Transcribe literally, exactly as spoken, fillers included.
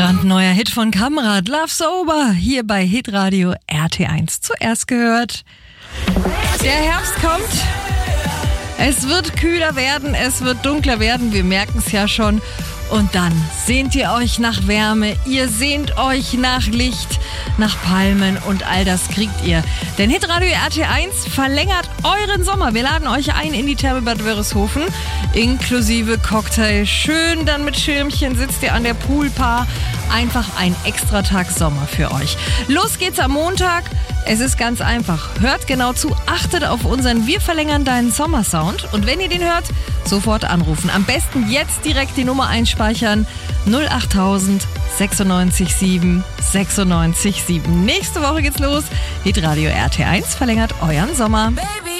Brandneuer Hit von Kamrat, Love Sober, hier bei Hitradio R T eins. Zuerst gehört. Der Herbst kommt. Es wird kühler werden, es wird dunkler werden, wir merken es ja schon. Und dann sehnt ihr euch nach Wärme, ihr sehnt euch nach Licht, nach Palmen und all das kriegt ihr. Denn Hitradio R T eins verlängert euren Sommer. Wir laden euch ein in die Therme Bad Wörishofen, inklusive Cocktail. Schön, dann mit Schirmchen sitzt ihr an der Poolbar. Einfach ein Extratag Sommer für euch. Los geht's am Montag. Es ist ganz einfach. Hört genau zu, achtet auf unseren Wir verlängern deinen Sommersound. Und wenn ihr den hört, sofort anrufen. Am besten jetzt direkt die Nummer einspeichern. null acht tausend sechsundneunzig sieben sechsundneunzig sieben. Nächste Woche geht's los. Hitradio R T eins verlängert euren Sommer. Baby.